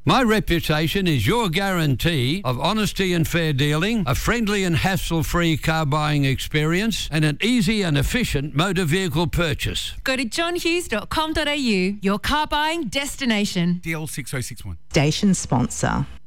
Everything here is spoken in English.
My reputation is your guarantee of honesty and fair dealing, a friendly and hassle-free car buying experience, and an easy and efficient motor vehicle purchase. Go to johnhughes.com.au, your car buying destination. DL6061. Station sponsor.